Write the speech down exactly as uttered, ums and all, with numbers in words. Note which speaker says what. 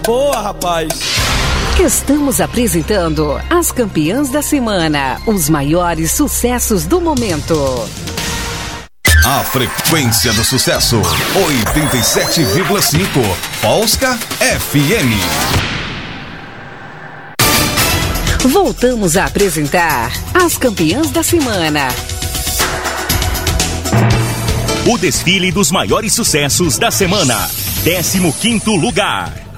Speaker 1: boa, rapaz.
Speaker 2: Estamos apresentando as campeãs da semana, os maiores sucessos do momento.
Speaker 3: A frequência do sucesso, oitenta e sete vírgula cinco, Polska F M.
Speaker 2: Voltamos a apresentar as campeãs da semana.
Speaker 4: O desfile dos maiores sucessos da semana. décimo quinto lugar.